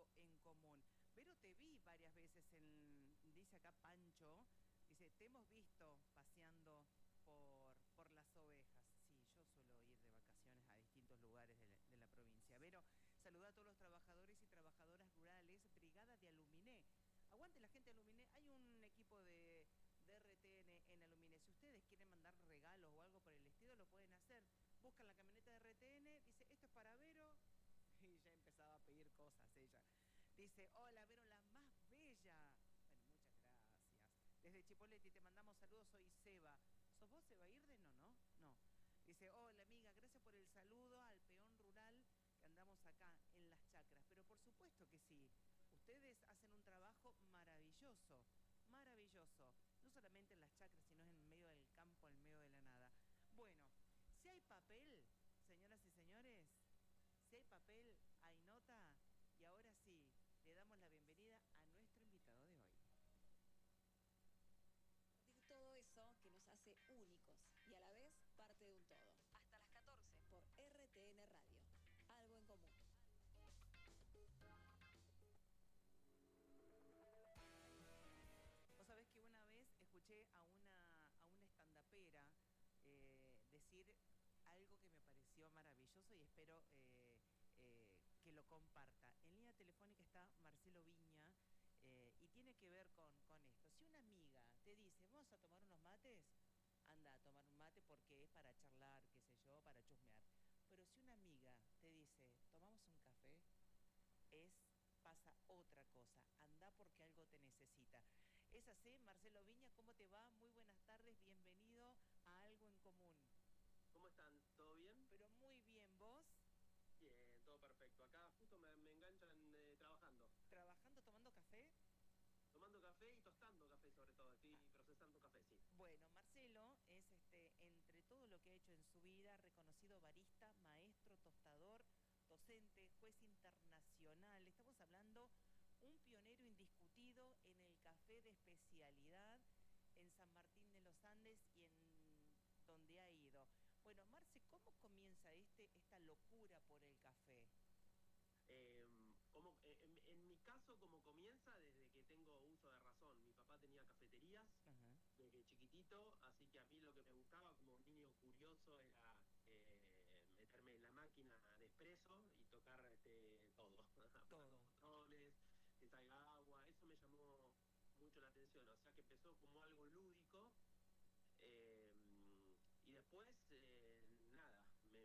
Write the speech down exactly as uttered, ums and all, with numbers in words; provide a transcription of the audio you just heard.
algo en común. Pero te vi varias veces en, dice acá Pancho, dice, te hemos visto paseando por, por las ovejas. Sí, yo suelo ir de vacaciones a distintos lugares de la, de la provincia. Vero, saluda a todos los trabajadores y trabajadoras rurales, Brigada de Aluminé. Aguante la gente de Aluminé. Hay un equipo de, de R T N en Aluminé. Si ustedes quieren mandar regalos o algo por el estilo, lo pueden hacer. Buscan la camioneta de R T N, dice, esto es para Vero. Y ya empezaba a pedir cosas ella. Dice, hola Vero, la más bella. Bueno, muchas gracias. Desde Chipoleti te mandamos saludos, soy Seba. ¿Sos vos, Seba Irden o no? No. Dice, hola amiga, gracias por el saludo al peón rural que andamos acá en las chacras. Pero por supuesto que sí, ustedes hacen un trabajo maravilloso, maravilloso. No solamente en las chacras, sino en medio del campo, en medio de la nada. Bueno, si hay papel, señoras y señores, si hay papel, hay nota. Y ahora sí, le damos la bienvenida a nuestro invitado de hoy. Todo eso que nos hace únicos y a la vez parte de un todo. Hasta las catorce por R T N Radio. Algo en común. Vos sabés que una vez escuché a una, a una estandapera eh, decir algo que me pareció maravilloso y espero eh, eh, que lo comparta. En línea telefónica está Marcelo Viña eh, y tiene que ver con, con esto. Si una amiga te dice, vamos a tomar unos mates, anda a tomar un mate porque es para charlar, qué sé yo, para chusmear. Pero si una amiga te dice, tomamos un café, es pasa otra cosa, anda porque algo te necesita. Es así, Marcelo Viña, ¿cómo te va? Muy buenas tardes, bienvenido a Algo en Común. ¿Cómo están? ¿Todo bien? Pero muy bien, ¿vos? Bien, todo perfecto. Acá justo me, me enganchan eh, trabajando. ¿Trabajando, tomando café? Tomando café y tostando café sobre todo. Estoy Ah, procesando café, sí. bueno, Marcelo es, este, entre todo lo que ha hecho en su vida, reconocido barista, maestro, tostador, docente, juez internacional. Estamos hablando un pionero indiscutido en el café de especialidad en San Martín de los Andes y en donde ha ido. Bueno, Marce, ¿cómo comienza este, esta locura por el café? Eh, como, eh, en, en mi caso, como comienza desde que tengo uso de razón. Mi papá tenía cafeterías Ajá. desde chiquitito, así que a mí lo que me gustaba como niño curioso era eh, meterme en la máquina de espresso y tocar este, todo, apagar los Todo. botones, que salga agua. Eso me llamó mucho la atención, o sea que empezó como algo lúdico. Eh, y después,